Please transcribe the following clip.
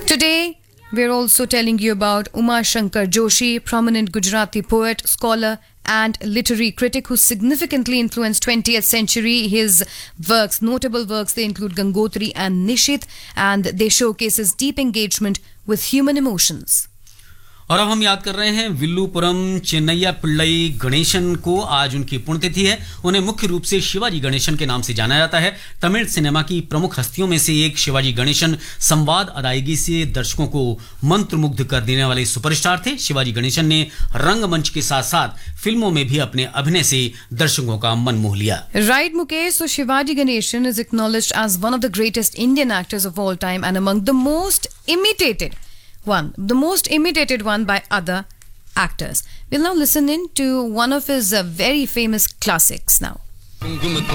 Today, we're also telling you about Uma Shankar Joshi, prominent Gujarati poet, scholar, and literary critic who significantly influenced 20th century. His works, notable works, they include Gangotri and Nishit, and they showcase his deep engagement with human emotions. और अब हम याद कर रहे हैं विल्लुपुरम चेन्नैया पिल्लई गणेशन को। आज उनकी पुण्यतिथि है। उन्हें मुख्य रूप से शिवाजी गणेशन के नाम से जाना जाता है। तमिल सिनेमा की प्रमुख हस्तियों में से एक शिवाजी गणेशन संवाद अदायगी से दर्शकों को मंत्रमुग्ध कर देने वाले सुपरस्टार थे। शिवाजी गणेशन ने रंगमंच के साथ साथ फिल्मों में भी अपने अभिनय से दर्शकों का मन मोह लिया। Right, Mukesh. So Shivaji Ganeshan is acknowledged as one of the greatest Indian actors of all time and among the most imitated one by other actors. We'll now listen in to one of his very famous classics now.